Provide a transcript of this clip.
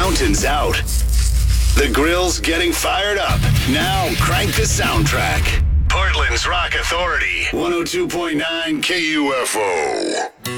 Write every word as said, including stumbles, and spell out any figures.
Fountains out. The grill's getting fired up. Now crank the soundtrack. Portland's Rock Authority. one oh two point nine K U F O.